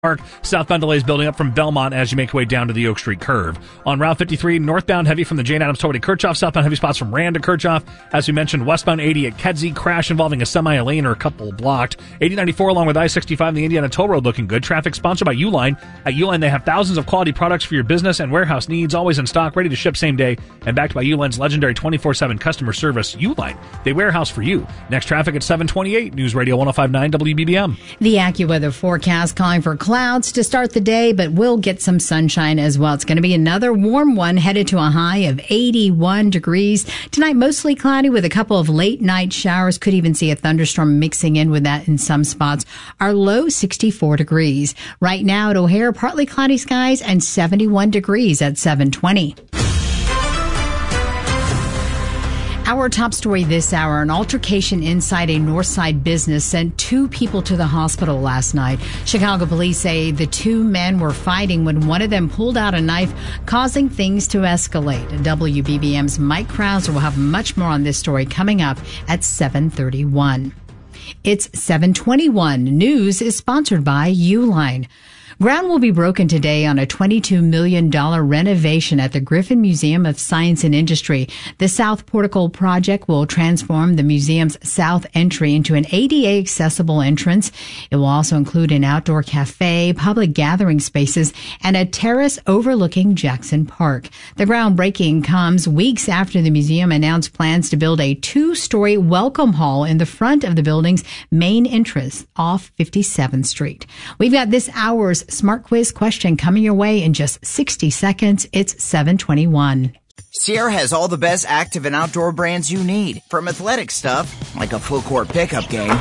Park. Southbound delays building up from Belmont as you make your way down to the Oak Street curve. On Route 53, northbound heavy from the Jane Addams Tollway to Kirchhoff. Southbound heavy spots from Rand to Kirchhoff. As we mentioned, westbound 80 at Kedzie. Crash involving a semi lane or a couple blocked. 8094 along with I-65 and the Indiana Toll Road looking good. Traffic sponsored by Uline. At Uline, they have thousands of quality products for your business and warehouse needs, always in stock, ready to ship same day, and backed by Uline's legendary 24/7 customer service. Uline, they warehouse for you. Next traffic at 728. News Radio 105.9 WBBM. The AccuWeather forecast calling for clouds to start the day, but we'll get some sunshine as well. It's going to be another warm one, headed to a high of 81 degrees. Tonight, mostly cloudy with a couple of late night showers. Could even see a thunderstorm mixing in with that in some spots. Our low 64 degrees. Right now at O'Hare, partly cloudy skies and 71 degrees at 720. Our top story this hour, an altercation inside a Northside business sent 2 people to the hospital last night. Chicago police say the 2 men were fighting when one of them pulled out a knife, causing things to escalate. WBBM's Mike Krauser will have much more on this story coming up at 7:31. It's 7:21. News is sponsored by Uline. Ground will be broken today on a $22 million renovation at the Griffin Museum of Science and Industry. The South Portico project will transform the museum's south entry into an ADA accessible entrance. It will also include an outdoor cafe, public gathering spaces, and a terrace overlooking Jackson Park. The groundbreaking comes weeks after the museum announced plans to build a 2-story welcome hall in the front of the building's main entrance off 57th Street. We've got this hour's Smart Quiz question coming your way in just 60 seconds. It's 7:21. Sierra has all the best active and outdoor brands you need. From athletic stuff, like a full court pickup game,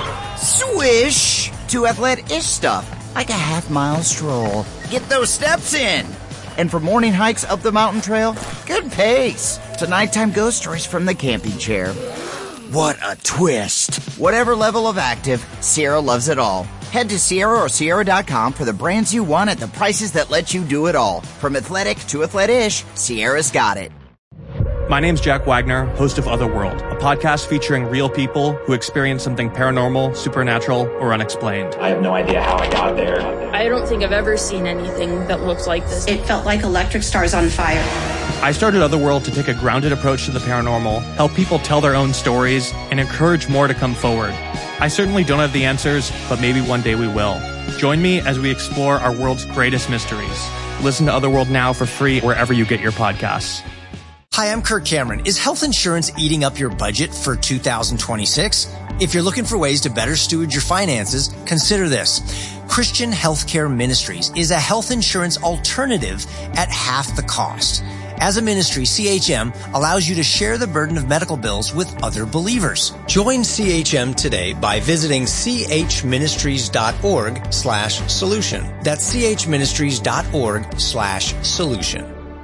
swish, to athlete-ish stuff, like a half-mile stroll. Get those steps in. And for morning hikes up the mountain trail, good pace. To nighttime ghost stories from the camping chair. What a twist. Whatever level of active, Sierra loves it all. Head to Sierra or Sierra.com for the brands you want at the prices that let you do it all. From athletic to athlete-ish, Sierra's got it. My name's Jack Wagner, host of Otherworld, a podcast featuring real people who experience something paranormal, supernatural, or unexplained. I have no idea how I got there. I don't think I've ever seen anything that looks like this. It felt like electric stars on fire. I started Otherworld to take a grounded approach to the paranormal, help people tell their own stories, and encourage more to come forward. I certainly don't have the answers, but maybe one day we will. Join me as we explore our world's greatest mysteries. Listen to Otherworld now for free wherever you get your podcasts. Hi, I'm Kirk Cameron. Is health insurance eating up your budget for 2026? If you're looking for ways to better steward your finances, consider this. Christian Healthcare Ministries is a health insurance alternative at half the cost. As a ministry, CHM allows you to share the burden of medical bills with other believers. Join CHM today by visiting chministries.org/solution. That's chministries.org/solution.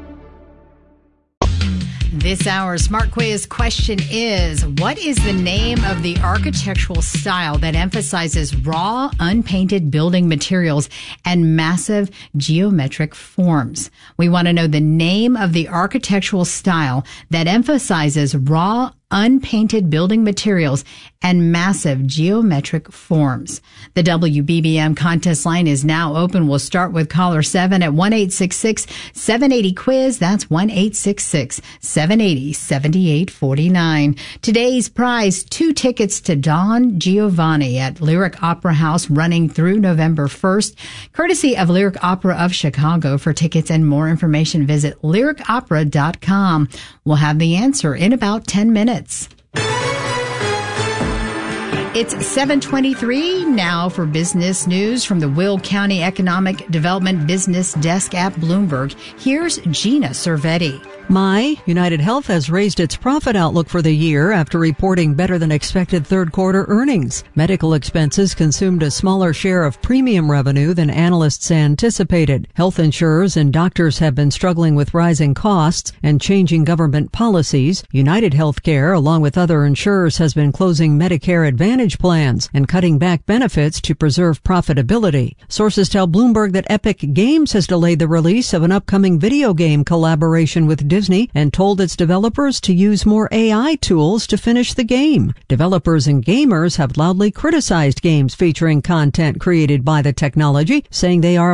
This hour's Smart Quiz question is, what is the name of the architectural style that emphasizes raw, unpainted building materials and massive geometric forms? We want to know the name of the architectural style that emphasizes raw, unpainted building materials and massive geometric forms. The WBBM contest line is now open. We'll start with caller 7 at 1-866-780-QUIZ. That's 1-866-780-7849. Today's prize, 2 tickets to Don Giovanni at Lyric Opera House running through November 1st, courtesy of Lyric Opera of Chicago. For tickets and more information, visit lyricopera.com. We'll have the answer in about 10 minutes. It's 7:23 now for business news from the Will County Economic Development Business Desk at Bloomberg. Here's Gina Cervetti. United Health has raised its profit outlook for the year after reporting better than expected third quarter earnings. Medical expenses consumed a smaller share of premium revenue than analysts anticipated. Health insurers and doctors have been struggling with rising costs and changing government policies. United Healthcare, along with other insurers, has been closing Medicare Advantage Advantage plans and cutting back benefits to preserve profitability. Sources tell Bloomberg that Epic Games has delayed the release of an upcoming video game collaboration with Disney and told its developers to use more AI tools to finish the game. Developers and gamers have loudly criticized games featuring content created by the technology, saying they are